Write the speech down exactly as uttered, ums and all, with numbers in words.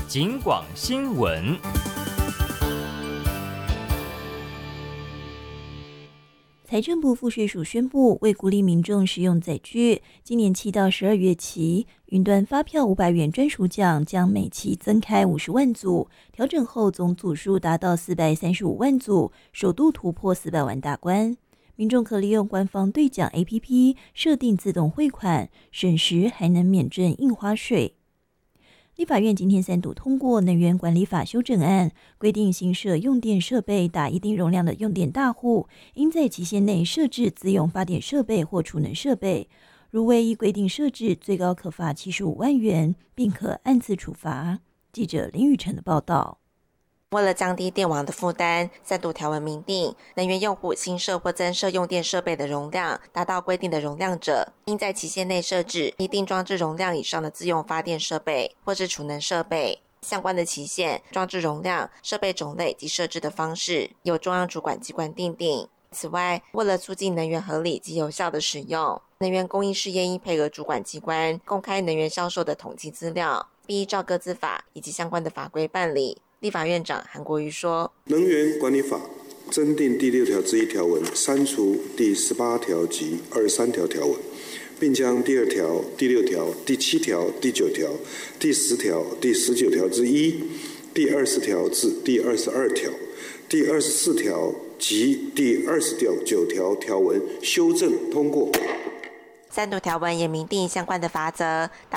警广新闻。 财政部赋税署宣布，为鼓励民众使用载具，今年七到十二月起，云端发票五百元专属奖将每期增开五十万组，调整后总组数达到四百三十五万组，首度突破四百万大关。民众可利用官方兑奖 A P P 设定自动汇款，省时还能免征印花税。立法院今天三读通过能源管理法修正案，规定新设用电设备达一定容量的用电大户，应在期限内设置自用发电设备或储能设备，如未依规定设置，最高可罚七十五万元，并可按次处罚。记者林雨辰的报道。 为了降低电网的负担，三读条文明定，能源用户新设或增设用电设备的容量达到规定的容量者，应在期限内设置一定装置容量以上的自用发电设备或是储能设备。相关的期限、装置容量、设备种类及设置的方式，由中央主管机关订定。此外，为了促进能源合理及有效的使用，能源供应事业应配合主管机关公开能源销售的统计资料，并依照各自法以及相关的法规办理。立法院长韩国瑜说， 能源管理法增订第六条之一条文，删除第十八条及二十三条条文，并将第二条、第六条、第七条、第九条、第十条、第十九条之一、第二十条至第二十二条、第二十四条及第二十九条条文修正通过。 三读条文也明定相关的罚则。